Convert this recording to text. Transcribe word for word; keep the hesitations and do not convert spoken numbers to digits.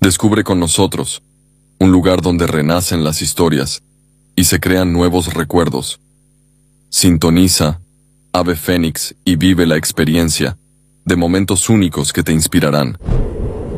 Descubre con nosotros un lugar donde renacen las historias y se crean nuevos recuerdos. Sintoniza Ave Fénix y vive la experiencia de momentos únicos que te inspirarán.